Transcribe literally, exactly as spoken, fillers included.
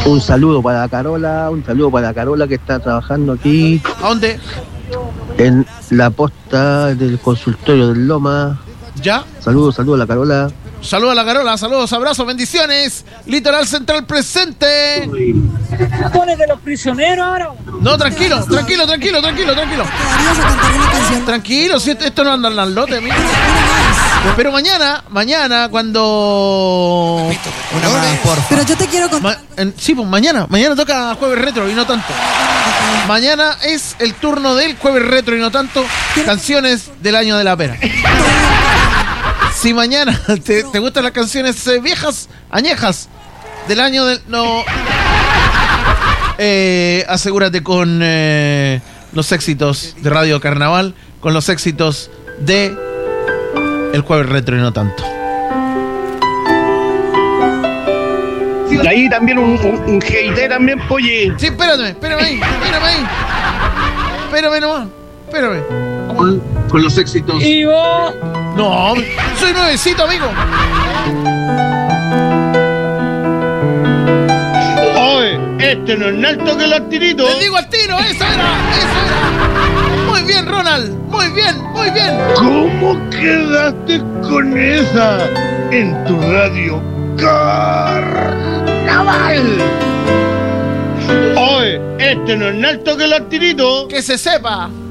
Un saludo para Carola, un saludo para Carola que está trabajando aquí. ¿A dónde? En la posta del consultorio del Loma. ¿Ya? Saludos, saludos a la Carola. Saludos a la Carola, saludos, abrazos, bendiciones. Litoral Central presente. ¿Pones de los prisioneros ahora? No, tranquilo, tranquilo, tranquilo, tranquilo, tranquilo. Quedarías a cantar una canción. Tranquilo, si esto no anda en las lotes, mira. Pero mañana, mañana, cuando... Una más, por Pero yo te quiero contar. Ma- en- sí, pues mañana, mañana toca Jueves Retro y no tanto. Mañana es el turno del Jueves Retro y no tanto canciones del año de la pera. Si mañana te, te gustan las canciones eh, viejas, añejas, del año del... No... Eh, asegúrate con eh, los éxitos de Radio Carnaval, con los éxitos de el Jueves Retro y no tanto. De ahí también un, un, un G I T también, Polly. Sí, espérame, espérame ahí, espérame ahí. Espérame nomás, espérame. Con, con los éxitos. ¿Y vos? No, soy nuevecito, amigo. Oye, este no es alto que los tiritos. Te digo al tiro, eso era, eso era. Muy bien, Ronald, muy bien, muy bien. ¿Cómo quedaste con esa en tu radio Carnaval? Oye, este no es alto que los tiritos. Que se sepa.